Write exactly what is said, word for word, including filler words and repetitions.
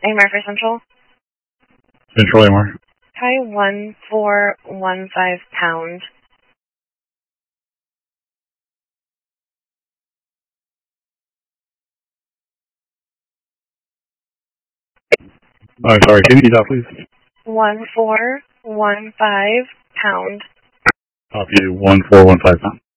A M R for Central. Central A M R. Hi, one four one five pound. Uh, sorry, can you repeat that, please? One four one five pound. Copy one four one five pound.